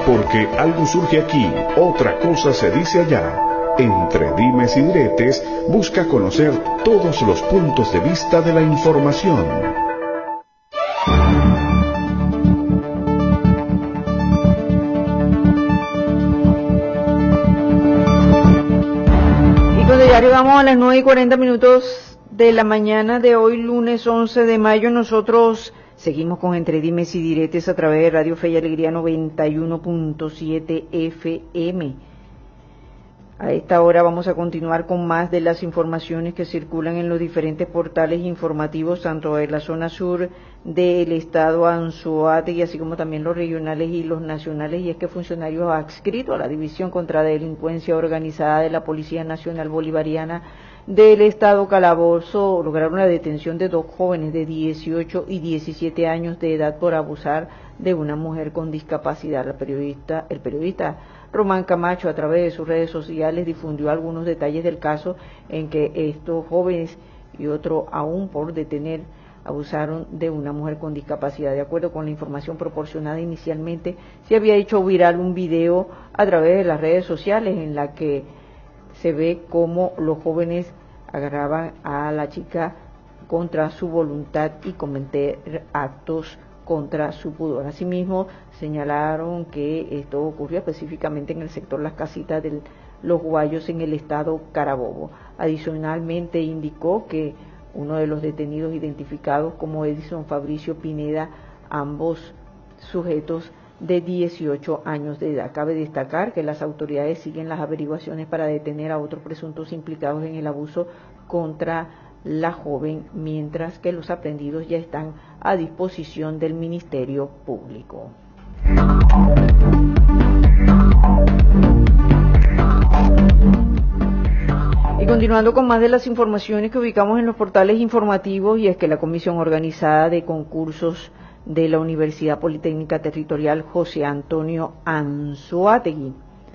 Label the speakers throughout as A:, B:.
A: Porque algo surge aquí, otra cosa se dice allá. Entre dimes y diretes, busca conocer todos los puntos de vista de la información.
B: Y cuando ya llegamos a las 9:40 de la mañana de hoy, lunes 11 de mayo, nosotros seguimos con Entre Dimes y Diretes a través de Radio Fe y Alegría 91.7 FM. A esta hora vamos a continuar con más de las informaciones que circulan en los diferentes portales informativos, tanto de la zona sur del estado Anzoátegui, así como también los regionales y los nacionales, y es que funcionarios adscritos a la División contra Delincuencia Organizada de la Policía Nacional Bolivariana del estado Calabozo lograron la detención de 2 jóvenes de 18 y 17 años de edad por abusar de una mujer con discapacidad. El periodista Román Camacho, a través de sus redes sociales, difundió algunos detalles del caso en que estos jóvenes y otro aún por detener abusaron de una mujer con discapacidad. De acuerdo con la información proporcionada inicialmente, se había hecho viral un video a través de las redes sociales en la que se ve cómo los jóvenes agarraban a la chica contra su voluntad y cometer actos contra su pudor. Asimismo, señalaron que esto ocurrió específicamente en el sector Las Casitas de Los Guayos, en el estado Carabobo. Adicionalmente, indicó que uno de los detenidos identificados como Edison Fabricio Pineda, ambos sujetos de 18 años de edad. Cabe destacar que las autoridades siguen las averiguaciones para detener a otros presuntos implicados en el abuso contra la joven, mientras que los aprendidos ya están a disposición del Ministerio Público. Y continuando con más de las informaciones que ubicamos en los portales informativos, y es que la Comisión Organizada de Concursos de la Universidad Politécnica Territorial José Antonio Anzoátegui,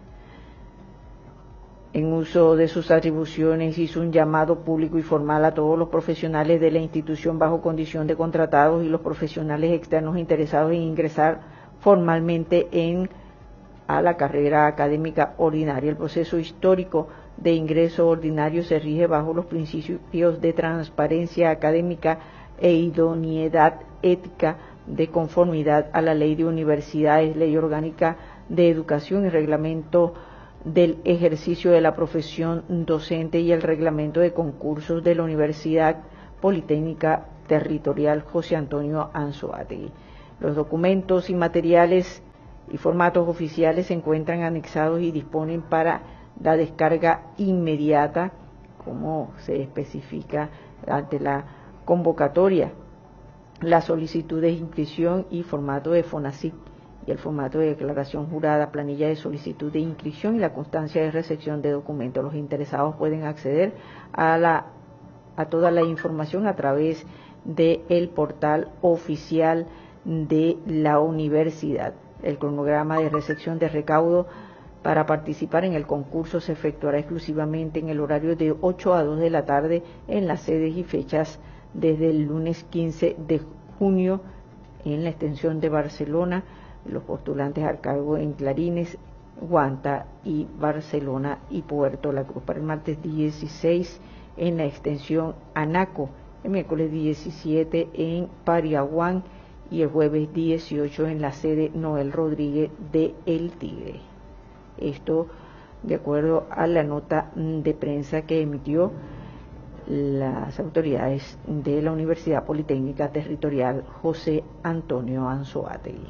B: en uso de sus atribuciones, hizo un llamado público y formal a todos los profesionales de la institución bajo condición de contratados y los profesionales externos interesados en ingresar formalmente a la carrera académica ordinaria. El proceso histórico de ingreso ordinario se rige bajo los principios de transparencia académica e idoneidad ética, de conformidad a la Ley de Universidades, Ley Orgánica de Educación y Reglamento del Ejercicio de la Profesión Docente y el Reglamento de Concursos de la Universidad Politécnica Territorial José Antonio Anzoátegui. Los documentos y materiales y formatos oficiales se encuentran anexados y disponen para la descarga inmediata, como se especifica ante la convocatoria, la solicitud de inscripción y formato de FONACYT y el formato de declaración jurada, planilla de solicitud de inscripción y la constancia de recepción de documentos. Los interesados pueden acceder a toda la información a través del portal oficial de la universidad. El cronograma de recepción de recaudo para participar en el concurso se efectuará exclusivamente en el horario de 8 a 2 de la tarde en las sedes y fechas desde el lunes 15 de junio en la extensión de Barcelona, los postulantes al cargo en Clarines, Guanta y Barcelona y Puerto La Cruz. Para el martes 16 en la extensión Anaco, el miércoles 17 en Pariaguán y el jueves 18 en la sede Noel Rodríguez de El Tigre. Esto de acuerdo a la nota de prensa que emitió las autoridades de la Universidad Politécnica Territorial José Antonio Anzoátegui.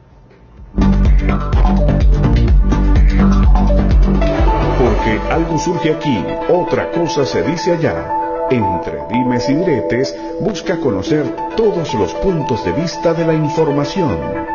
A: Porque algo surge aquí, otra cosa se dice allá. Entre dimes y diretes, busca conocer todos los puntos de vista de la información.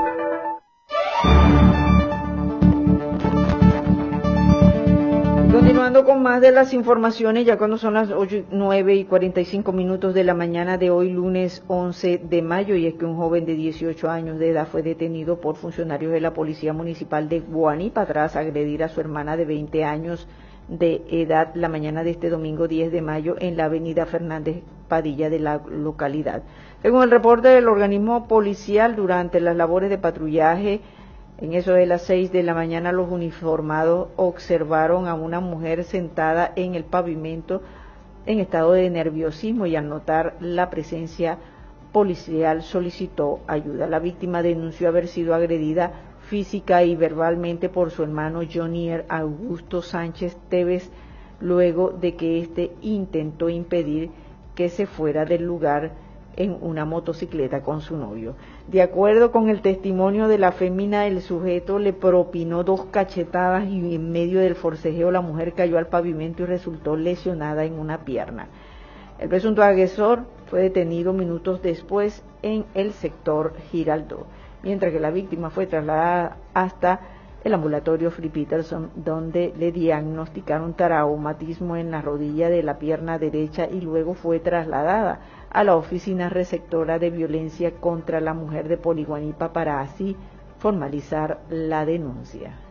B: Continuando con más de las informaciones, ya cuando son las 9:45 de la mañana de hoy, lunes 11 de mayo, y es que un joven de 18 años de edad fue detenido por funcionarios de la Policía Municipal de Guanipa tras agredir a su hermana de 20 años de edad la mañana de este domingo 10 de mayo en la avenida Fernández Padilla de la localidad. Según el reporte del organismo policial, durante las labores de patrullaje En eso de las 6 de la mañana, los uniformados observaron a una mujer sentada en el pavimento en estado de nerviosismo y al notar la presencia policial solicitó ayuda. La víctima denunció haber sido agredida física y verbalmente por su hermano Jonier Augusto Sánchez Tevez, luego de que éste intentó impedir que se fuera del lugar en una motocicleta con su novio. De acuerdo con el testimonio de la fémina, el sujeto le propinó 2 cachetadas y en medio del forcejeo la mujer cayó al pavimento y resultó lesionada en una pierna. El presunto agresor fue detenido minutos después en el sector Giraldó, mientras que la víctima fue trasladada hasta el ambulatorio Free Peterson, donde le diagnosticaron traumatismo en la rodilla de la pierna derecha y luego fue trasladada a la oficina receptora de violencia contra la mujer de Poliguanipa para así formalizar la denuncia.